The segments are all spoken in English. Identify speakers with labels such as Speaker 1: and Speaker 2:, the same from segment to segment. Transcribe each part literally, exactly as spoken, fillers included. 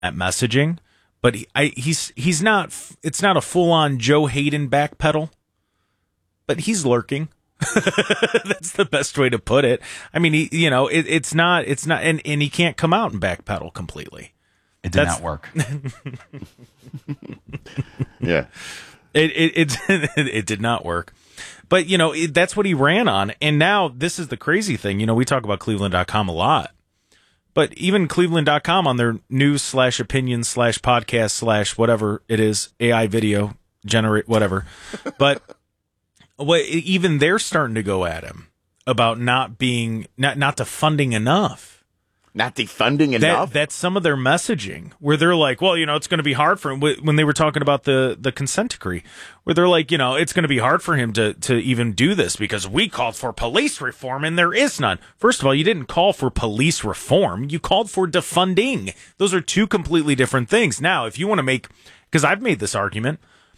Speaker 1: at messaging, but he, I, he's he's not. It's not a full on Joe Hayden backpedal, but he's lurking. That's the best way to put it. I mean, he, you know, it, it's not. It's not, and, and he can't come out and backpedal completely.
Speaker 2: It did
Speaker 1: That's,
Speaker 2: not work.
Speaker 1: Yeah, it it it, it did not work. But you know, it, that's what he ran on, and now this is the crazy thing. You know, we talk about Cleveland dot com a lot. But even Cleveland dot com on their news slash opinion slash podcast slash whatever it is, A I video generate, whatever. But what, even they're starting to go at him about not being, not, not defunding enough.
Speaker 3: Not defunding enough?
Speaker 1: That, that's some of their messaging where they're like, well, you know, it's going to be hard for him when they were talking about the, the consent decree, where they're like, you know, it's going to be hard for him to, to even do this because we called for police reform and there is none. First of all, you didn't call for police reform. You called for defunding. Those are two completely different things. Now, if you want to make, because I've made this argument,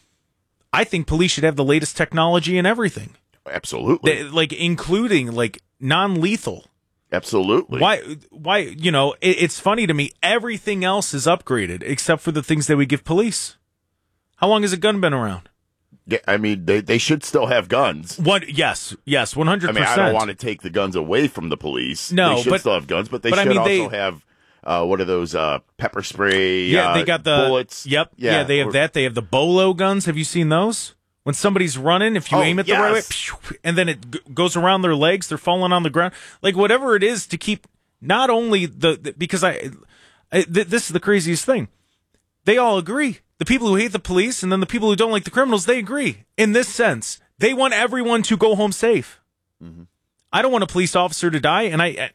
Speaker 1: I think police should have the latest technology and everything.
Speaker 3: Absolutely.
Speaker 1: They, like, including like non-lethal.
Speaker 3: Absolutely.
Speaker 1: Why, why, you know, it, it's funny to me. Everything else is upgraded except for the things that we give police. How long has a gun been around?
Speaker 3: Yeah, I mean, they, they should still have guns.
Speaker 1: What? Yes, yes, one hundred percent.
Speaker 3: I mean, I don't want to take the guns away from the police.
Speaker 1: No,
Speaker 3: they should
Speaker 1: but,
Speaker 3: still have guns, but they
Speaker 1: but
Speaker 3: should
Speaker 1: I mean,
Speaker 3: also
Speaker 1: they,
Speaker 3: have, uh, what are those, uh, pepper spray,
Speaker 1: yeah,
Speaker 3: uh,
Speaker 1: they got the
Speaker 3: bullets.
Speaker 1: Yep, yeah,
Speaker 3: yeah
Speaker 1: they have
Speaker 3: or,
Speaker 1: that. They have the Bolo guns. Have you seen those? When somebody's running, if you
Speaker 3: oh,
Speaker 1: aim it the
Speaker 3: yes.
Speaker 1: right way, and then it g- goes around their legs, they're falling on the ground. Like, whatever it is to keep... Not only the, the because I, I th- this is the craziest thing. They all agree. The people who hate the police and then the people who don't like the criminals, they agree. In this sense, they want everyone to go home safe. Mm-hmm. I don't want a police officer to die, and I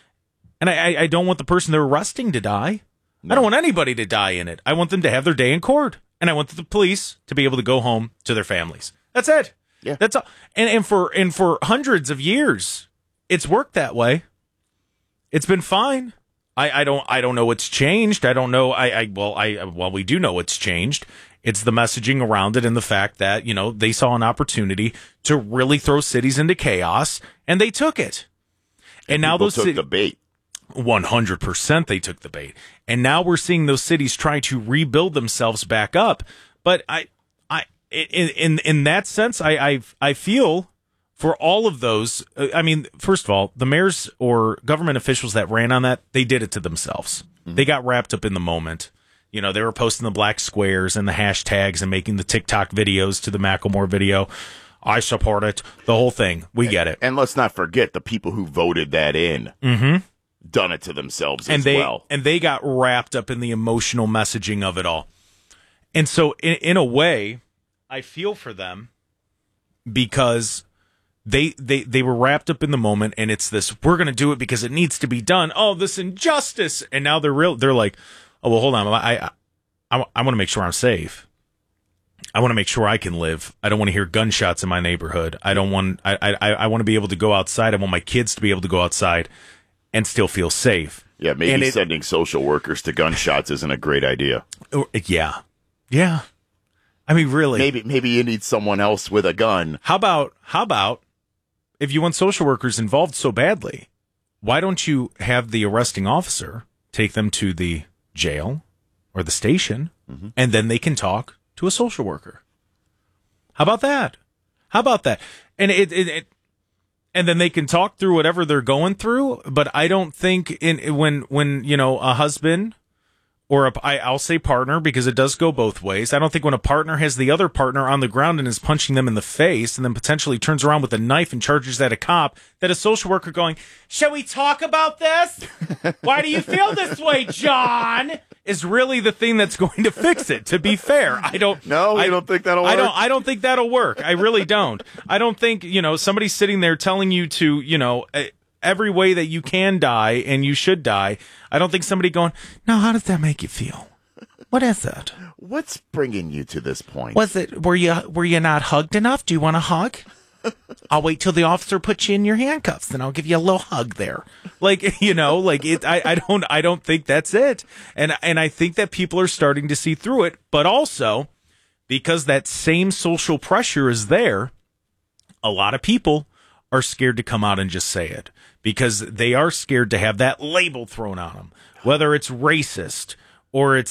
Speaker 1: and I, I don't want the person they're arresting to die. No. I don't want anybody to die in it. I want them to have their day in court, and I want the police to be able to go home to their families. That's it.
Speaker 3: Yeah,
Speaker 1: that's all. And and for and for hundreds of years, it's worked that way. It's been fine. I, I don't I don't know what's changed. I don't know. I, I well I well we do know what's changed. It's the messaging around it and the fact that, you know, they saw an opportunity to really throw cities into chaos and they took it. And, and now those
Speaker 3: took
Speaker 1: ci-
Speaker 3: the bait.
Speaker 1: one hundred percent they took the bait. And now we're seeing those cities try to rebuild themselves back up. But I I in in, in that sense I I I feel for all of those, I mean, first of all, the mayors or government officials that ran on that, they did it to themselves. Mm-hmm. They got wrapped up in the moment. You know, they were posting the black squares and the hashtags and making the TikTok videos to the Macklemore video. I support it. The whole thing. We get it.
Speaker 3: And let's not forget the people who voted that in.
Speaker 1: Mm-hmm.
Speaker 3: Done it to themselves
Speaker 1: and
Speaker 3: as
Speaker 1: they,
Speaker 3: well.
Speaker 1: And they got wrapped up in the emotional messaging of it all. And so, in, in a way, I feel for them because... They, they they were wrapped up in the moment, and it's this, we're going to do it because it needs to be done. Oh, this injustice. And now they're real. They're like, oh, well, hold on. I, I, I, I want to make sure I'm safe. I want to make sure I can live. I don't want to hear gunshots in my neighborhood. I don't want, I, I, I want to be able to go outside. I want my kids to be able to go outside and still feel safe.
Speaker 3: Yeah, maybe
Speaker 1: it,
Speaker 3: sending social workers to gunshots isn't a great idea.
Speaker 1: Yeah. Yeah. I mean, really.
Speaker 3: Maybe, maybe you need someone else with a gun.
Speaker 1: How about, how about, if you want social workers involved so badly, why don't you have the arresting officer take them to the jail or the station, mm-hmm. and then they can talk to a social worker? How about that? How about that? And it, it, it and then they can talk through whatever they're going through. But I don't think in when when you know a husband. Or a, I, I'll say partner because it does go both ways. I don't think when a partner has the other partner on the ground and is punching them in the face and then potentially turns around with a knife and charges at a cop, that a social worker going, shall we talk about this? Why do you feel this way, John? Is really the thing that's going to fix it, to be fair. I don't
Speaker 3: No, I
Speaker 1: I
Speaker 3: don't think that'll work.
Speaker 1: I don't I don't think that'll work. I really don't. I don't think, you know, somebody sitting there telling you to, you know, uh, every way that you can die and you should die. I don't think somebody going, no, how does that make you feel? What is it?
Speaker 3: What's bringing you to this point?
Speaker 1: Was it, were you, were you not hugged enough? Do you want a hug? I'll wait till the officer puts you in your handcuffs, then I'll give you a little hug there. Like, you know, like it, I, I don't, I don't think that's it. And, and I think that people are starting to see through it, but also because that same social pressure is there, a lot of people are scared to come out and just say it because they are scared to have that label thrown on them, whether it's racist or it's